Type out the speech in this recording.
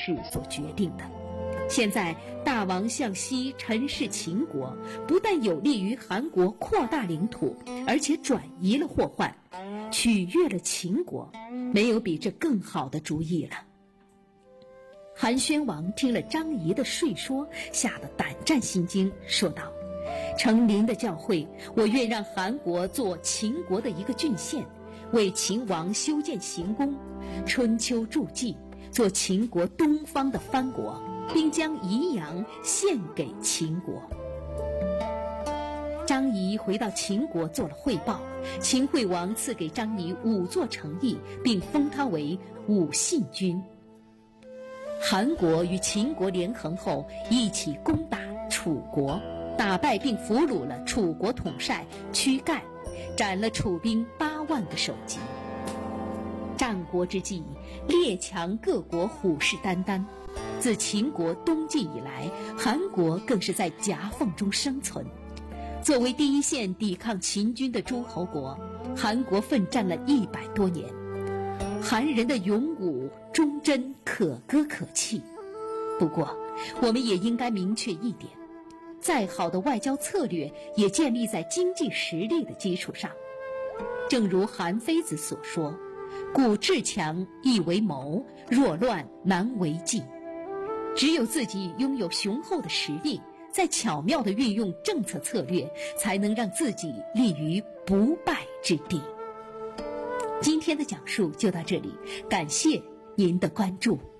势所决定的。现在大王向西陈氏秦国，不但有利于韩国扩大领土，而且转移了祸患，取悦了秦国，没有比这更好的主意了。韩宣王听了张仪的说说，吓得胆战心惊，说道：承您的教诲，我愿让韩国做秦国的一个郡县，为秦王修建行宫，春秋筑稷，做秦国东方的藩国，并将宜阳献给秦国。张仪回到秦国做了汇报，秦惠王赐给张仪5座城邑，并封他为武信君。韩国与秦国联合后，一起攻打楚国，打败并俘虏了楚国统帅屈干，斩了楚兵8万个首级。战国之际，列强各国虎视眈眈。自秦国东进以来，韩国更是在夹缝中生存。作为第一线抵抗秦军的诸侯国，韩国奋战了100多年。韩人的勇武忠贞可歌可泣。不过，我们也应该明确一点，再好的外交策略也建立在经济实力的基础上。正如韩非子所说：故志强易为谋，若乱难为继。只有自己拥有雄厚的实力，再巧妙地运用政策策略，才能让自己立于不败之地。今天的讲述就到这里，感谢您的关注。